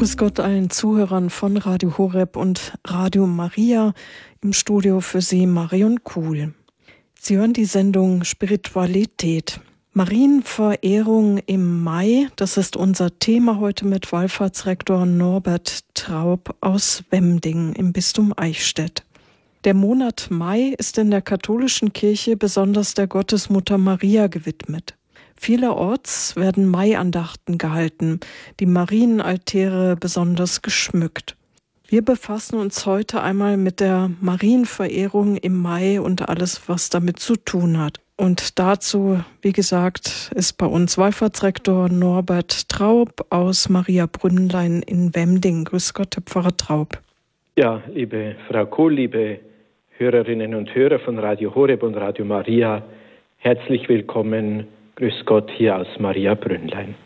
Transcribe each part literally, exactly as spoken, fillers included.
Grüß Gott allen Zuhörern von Radio Horeb und Radio Maria, im Studio für Sie Marion Kuhl. Sie hören die Sendung Spiritualität. Marienverehrung im Mai, das ist unser Thema heute mit Wallfahrtsrektor Norbert Traub aus Wemdingen im Bistum Eichstätt. Der Monat Mai ist in der katholischen Kirche besonders der Gottesmutter Maria gewidmet. Vielerorts werden Maiandachten gehalten, die Marienaltäre besonders geschmückt. Wir befassen uns heute einmal mit der Marienverehrung im Mai und alles, was damit zu tun hat. Und dazu, wie gesagt, ist bei uns Wallfahrtsrektor Norbert Traub aus Maria Brünnlein in Wemdingen. Grüß Gott, Herr Pfarrer Traub. Ja, liebe Frau Kohl, liebe Hörerinnen und Hörer von Radio Horeb und Radio Maria, herzlich willkommen. Grüß Gott hier aus Maria Brünnlein.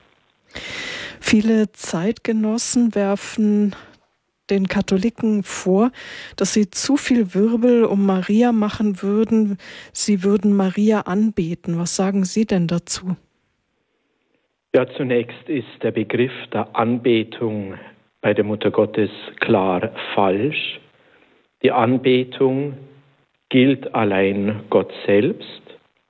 Viele Zeitgenossen werfen den Katholiken vor, dass sie zu viel Wirbel um Maria machen würden. Sie würden Maria anbeten. Was sagen Sie denn dazu? Ja, zunächst ist der Begriff der Anbetung bei der Mutter Gottes klar falsch. Die Anbetung gilt allein Gott selbst.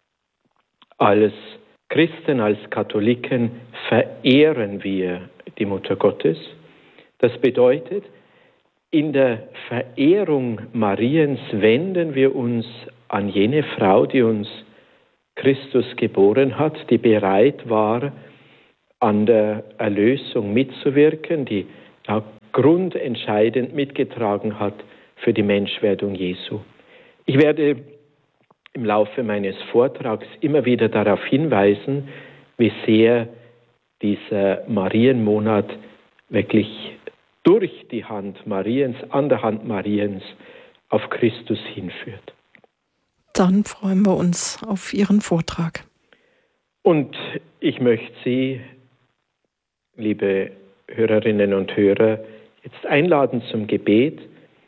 Als Christen, als Katholiken verehren wir die Mutter Gottes. Das bedeutet, in der Verehrung Mariens wenden wir uns an jene Frau, die uns Christus geboren hat, die bereit war, an der Erlösung mitzuwirken, die ja, grundentscheidend mitgetragen hat für die Menschwerdung Jesu. Ich werde im Laufe meines Vortrags immer wieder darauf hinweisen, wie sehr dieser Marienmonat wirklich durch die Hand Mariens, an der Hand Mariens auf Christus hinführt. Dann freuen wir uns auf Ihren Vortrag. Und ich möchte Sie, liebe Hörerinnen und Hörer, jetzt einladen zum Gebet.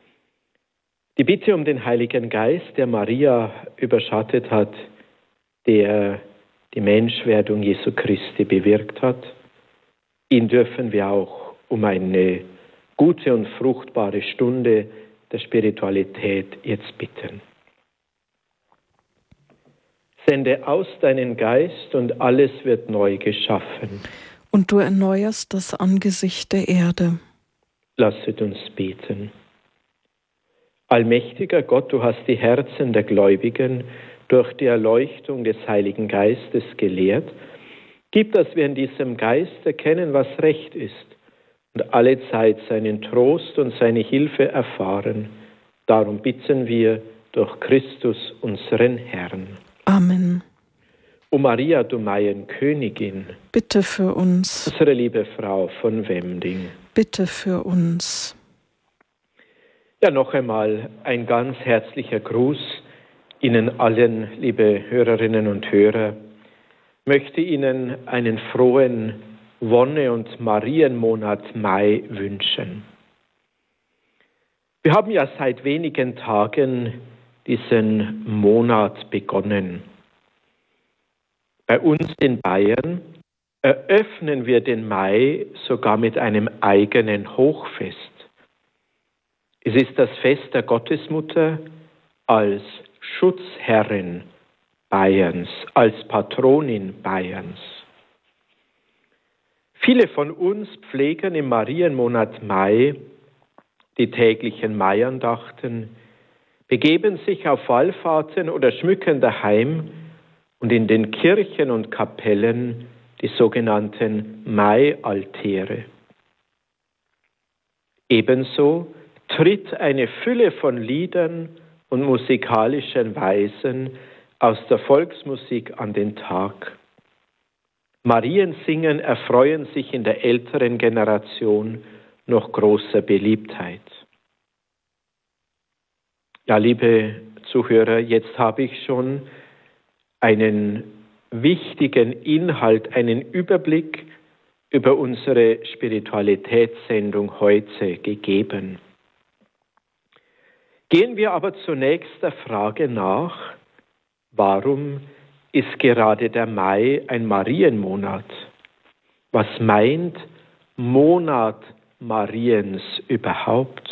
Die Bitte um den Heiligen Geist, der Maria überschattet hat, der die Menschwerdung Jesu Christi bewirkt hat, ihn dürfen wir auch um eine gute und fruchtbare Stunde der Spiritualität jetzt bitten. Sende aus deinen Geist und alles wird neu geschaffen. Und du erneuerst das Angesicht der Erde. Lasset uns beten. Allmächtiger Gott, du hast die Herzen der Gläubigen durch die Erleuchtung des Heiligen Geistes gelehrt. Gib, dass wir in diesem Geist erkennen, was recht ist und alle Zeit seinen Trost und seine Hilfe erfahren. Darum bitten wir durch Christus, unseren Herrn. Amen. O Maria, du Maienkönigin, bitte für uns. Unsere liebe Frau von Wemding, bitte für uns. Ja, noch einmal ein ganz herzlicher Gruß Ihnen allen, liebe Hörerinnen und Hörer. Ich möchte Ihnen einen frohen Wonne- und Marienmonat Mai wünschen. Wir haben ja seit wenigen Tagen diesen Monat begonnen. Bei uns in Bayern eröffnen wir den Mai sogar mit einem eigenen Hochfest. Es ist das Fest der Gottesmutter als Schutzherrin Bayerns, als Patronin Bayerns. Viele von uns pflegen im Marienmonat Mai die täglichen Maiandachten, begeben sich auf Wallfahrten oder schmücken daheim und in den Kirchen und Kapellen die sogenannten Maialtäre. Ebenso tritt eine Fülle von Liedern und musikalischen Weisen aus der Volksmusik an den Tag. Mariensingen erfreuen sich in der älteren Generation noch großer Beliebtheit. Ja, liebe Zuhörer, jetzt habe ich schon einen wichtigen Inhalt, einen Überblick über unsere Spiritualitätssendung heute gegeben. Gehen wir aber zunächst der Frage nach, warum ist gerade der Mai ein Marienmonat? Was meint Monat Mariens überhaupt?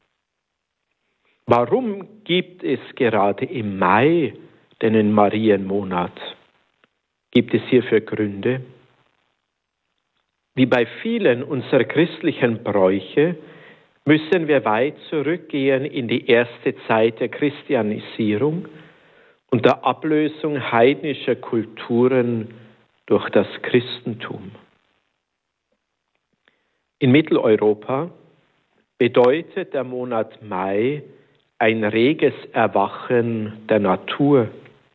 Warum gibt es gerade im Mai den Marienmonat? Gibt es hierfür Gründe? Wie bei vielen unserer christlichen Bräuche müssen wir weit zurückgehen in die erste Zeit der Christianisierung und der Ablösung heidnischer Kulturen durch das Christentum. In Mitteleuropa bedeutet der Monat Mai ein reges Erwachen der Natur.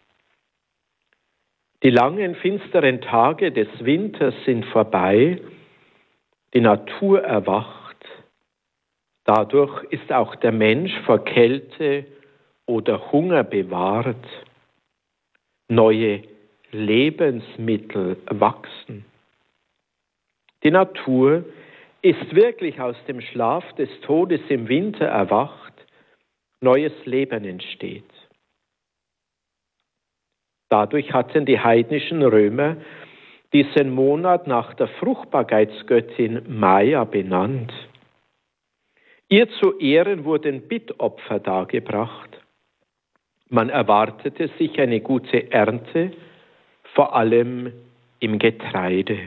Die langen, finsteren Tage des Winters sind vorbei, die Natur erwacht. Dadurch ist auch der Mensch vor Kälte oder Hunger bewahrt. Neue Lebensmittel wachsen. Die Natur ist wirklich aus dem Schlaf des Todes im Winter erwacht, neues Leben entsteht. Dadurch hatten die heidnischen Römer diesen Monat nach der Fruchtbarkeitsgöttin Maia benannt. Ihr zu Ehren wurden Bittopfer dargebracht. Man erwartete sich eine gute Ernte, vor allem im Getreide.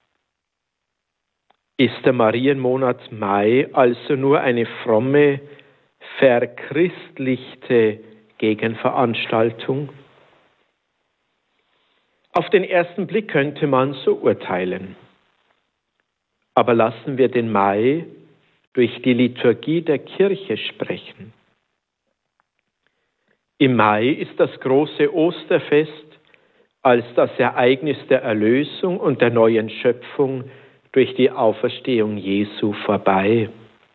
Ist der Marienmonat Mai also nur eine fromme, verchristlichte Gegenveranstaltung? Auf den ersten Blick könnte man so urteilen. Aber lassen wir den Mai durch die Liturgie der Kirche sprechen. Im Mai ist das große Osterfest als das Ereignis der Erlösung und der neuen Schöpfung durch die Auferstehung Jesu vorbei.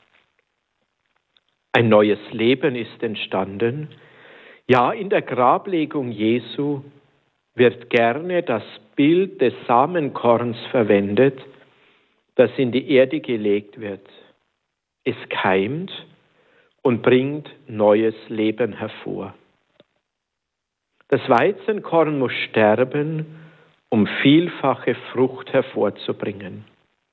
Ein neues Leben ist entstanden. Ja, in der Grablegung Jesu wird gerne das Bild des Samenkorns verwendet, das in die Erde gelegt wird. Es keimt und bringt neues Leben hervor. Das Weizenkorn muss sterben, um vielfache Frucht hervorzubringen.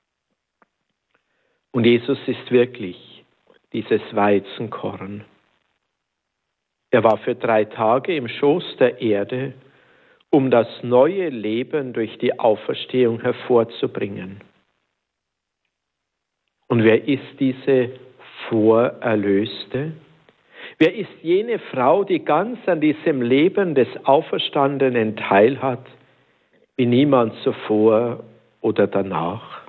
Und Jesus ist wirklich dieses Weizenkorn. Er war für drei Tage im Schoß der Erde, um das neue Leben durch die Auferstehung hervorzubringen. Und wer ist diese Vorerlöste? Wer ist jene Frau, die ganz an diesem Leben des Auferstandenen teilhat, wie niemand zuvor oder danach?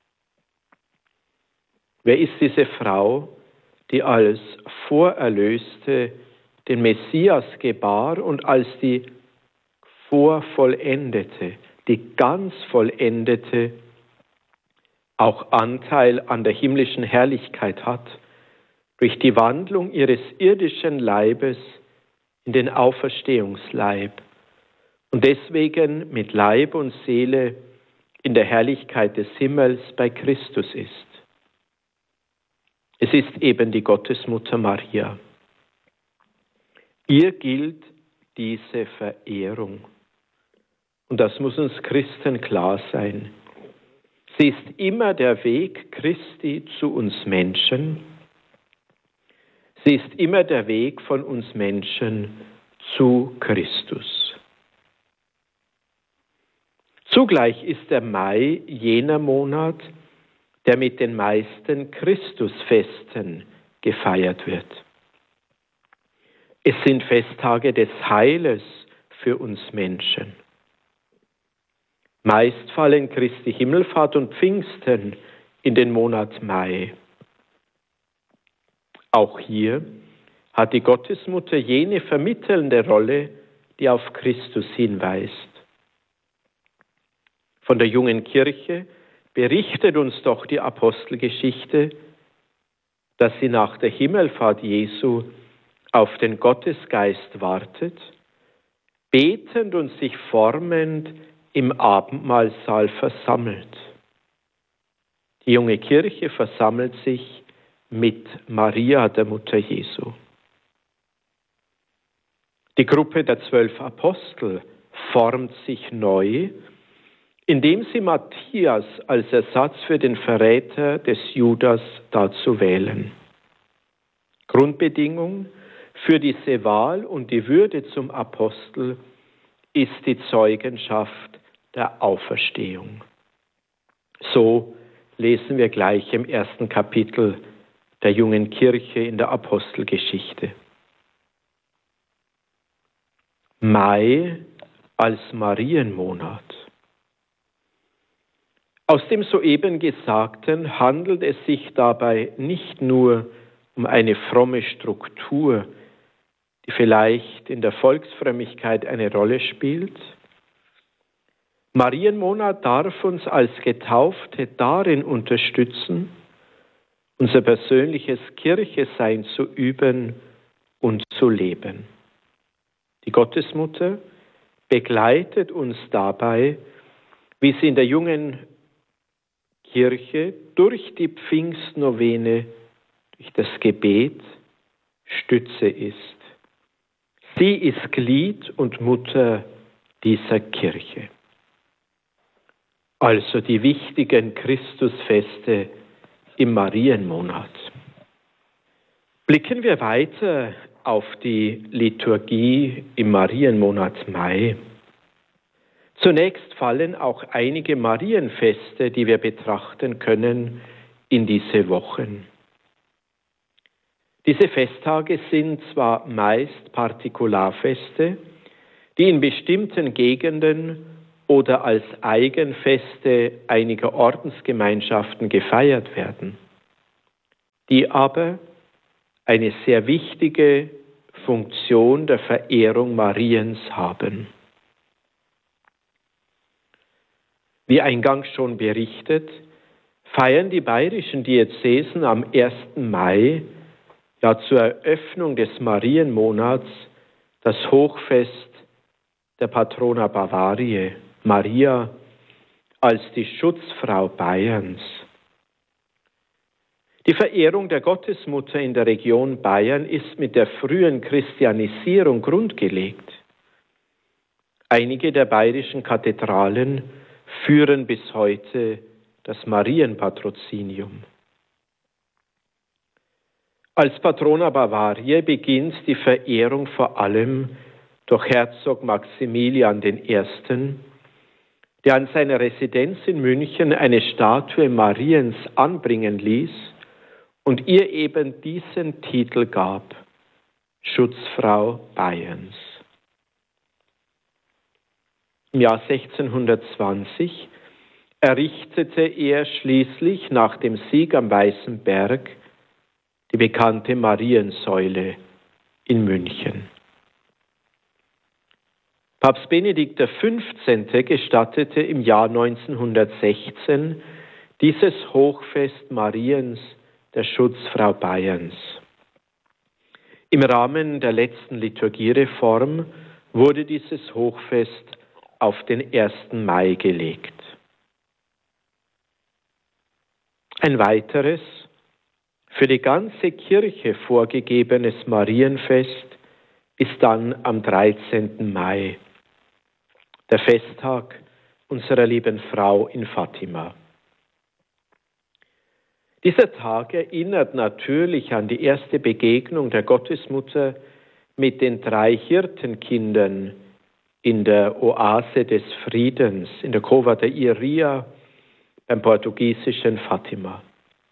Wer ist diese Frau, die als Vorerlöste den Messias gebar und als die Vorvollendete, die ganz Vollendete, auch Anteil an der himmlischen Herrlichkeit hat, durch die Wandlung ihres irdischen Leibes in den Auferstehungsleib und deswegen mit Leib und Seele in der Herrlichkeit des Himmels bei Christus ist. Es ist eben die Gottesmutter Maria. Ihr gilt diese Verehrung. Und das muss uns Christen klar sein. Sie ist immer der Weg Christi zu uns Menschen. Sie ist immer der Weg von uns Menschen zu Christus. Zugleich ist der Mai jener Monat, der mit den meisten Christusfesten gefeiert wird. Es sind Festtage des Heiles für uns Menschen. Meist fallen Christi Himmelfahrt und Pfingsten in den Monat Mai. Auch hier hat die Gottesmutter jene vermittelnde Rolle, die auf Christus hinweist. Von der jungen Kirche berichtet uns doch die Apostelgeschichte, dass sie nach der Himmelfahrt Jesu auf den Gottesgeist wartet, betend und sich formend im Abendmahlsaal versammelt. Die junge Kirche versammelt sich mit Maria, der Mutter Jesu. Die Gruppe der zwölf Apostel formt sich neu indem sie Matthias als Ersatz für den Verräter des Judas dazu wählen. Grundbedingung für diese Wahl und die Würde zum Apostel ist die Zeugenschaft der Auferstehung. So lesen wir gleich im ersten Kapitel der jungen Kirche in der Apostelgeschichte. Mai als Marienmonat. Aus dem soeben Gesagten handelt es sich dabei nicht nur um eine fromme Struktur, die vielleicht in der Volksfrömmigkeit eine Rolle spielt. Marienmonat darf uns als Getaufte darin unterstützen, unser persönliches Kirchesein zu üben und zu leben. Die Gottesmutter begleitet uns dabei, wie sie in der jungen Kirche durch die Pfingstnovene, durch das Gebet Stütze ist. Sie ist Glied und Mutter dieser Kirche. Also die wichtigen Christusfeste im Marienmonat. Blicken wir weiter auf die Liturgie im Marienmonat Mai. Zunächst fallen auch einige Marienfeste, die wir betrachten können, in diese Wochen. Diese Festtage sind zwar meist Partikularfeste, die in bestimmten Gegenden oder als Eigenfeste einiger Ordensgemeinschaften gefeiert werden, die aber eine sehr wichtige Funktion der Verehrung Mariens haben. Wie eingangs schon berichtet, feiern die bayerischen Diözesen am ersten Mai, ja zur Eröffnung des Marienmonats, das Hochfest der Patrona Bavariae, Maria als die Schutzfrau Bayerns. Die Verehrung der Gottesmutter in der Region Bayern ist mit der frühen Christianisierung grundgelegt. Einige der bayerischen Kathedralen führen bis heute das Marienpatrozinium. Als Patrona Bavariae beginnt die Verehrung vor allem durch Herzog Maximilian der Erste., der an seiner Residenz in München eine Statue Mariens anbringen ließ und ihr eben diesen Titel gab, Schutzfrau Bayerns. Im Jahr sechzehnhundertzwanzig errichtete er schließlich nach dem Sieg am Weißen Berg die bekannte Mariensäule in München. Papst Benedikt der Fünfzehnte gestattete im Jahr neunzehnhundertsechzehn dieses Hochfest Mariens, der Schutzfrau Bayerns. Im Rahmen der letzten Liturgiereform wurde dieses Hochfest auf den ersten Mai gelegt. Ein weiteres, für die ganze Kirche vorgegebenes Marienfest ist dann am dreizehnten Mai, der Festtag unserer lieben Frau in Fatima. Dieser Tag erinnert natürlich an die erste Begegnung der Gottesmutter mit den drei Hirtenkindern in der Oase des Friedens, in der Cova de Iria, beim portugiesischen Fatima.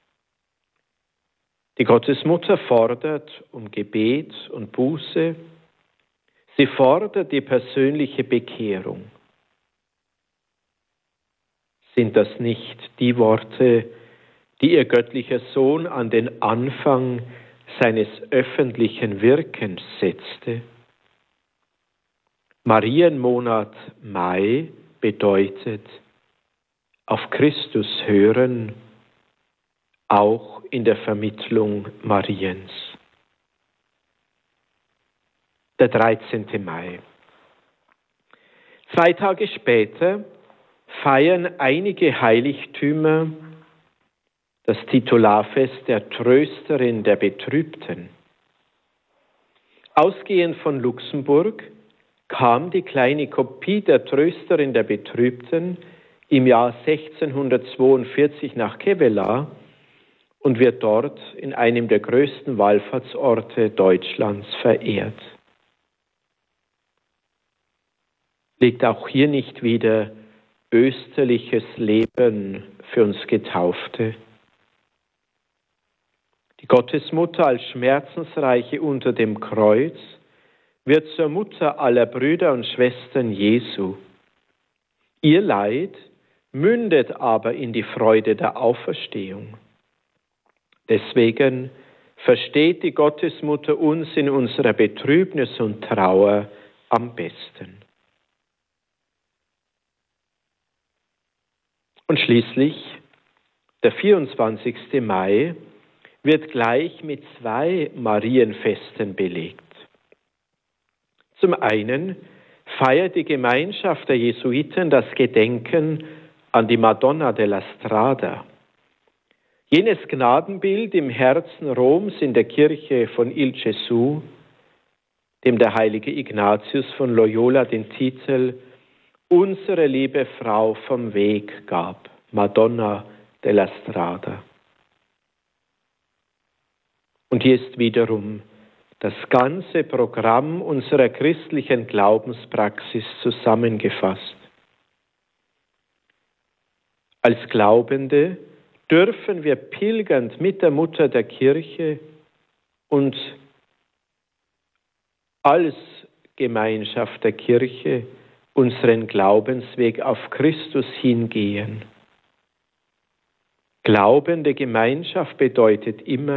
Die Gottesmutter fordert um Gebet und Buße. Sie fordert die persönliche Bekehrung. Sind das nicht die Worte, die ihr göttlicher Sohn an den Anfang seines öffentlichen Wirkens setzte? Marienmonat Mai bedeutet auf Christus hören, auch in der Vermittlung Mariens. Der dreizehnte Mai. Zwei Tage später feiern einige Heiligtümer das Titularfest der Trösterin der Betrübten. Ausgehend von Luxemburg kam die kleine Kopie der Trösterin der Betrübten im Jahr sechzehnhundertzweiundvierzig nach Kevelaer und wird dort in einem der größten Wallfahrtsorte Deutschlands verehrt. Liegt auch hier nicht wieder österliches Leben für uns Getaufte? Die Gottesmutter als Schmerzensreiche unter dem Kreuz wird zur Mutter aller Brüder und Schwestern Jesu. Ihr Leid mündet aber in die Freude der Auferstehung. Deswegen versteht die Gottesmutter uns in unserer Betrübnis und Trauer am besten. Und schließlich, der vierundzwanzigste Mai, wird gleich mit zwei Marienfesten belegt. Zum einen feiert die Gemeinschaft der Jesuiten das Gedenken an die Madonna della Strada. Jenes Gnadenbild im Herzen Roms in der Kirche von Il Gesù, dem der heilige Ignatius von Loyola den Titel Unsere liebe Frau vom Weg gab, Madonna della Strada. Und hier ist wiederum das ganze Programm unserer christlichen Glaubenspraxis zusammengefasst. Als Glaubende dürfen wir pilgernd mit der Mutter der Kirche und als Gemeinschaft der Kirche unseren Glaubensweg auf Christus hingehen. Glaubende Gemeinschaft bedeutet immer,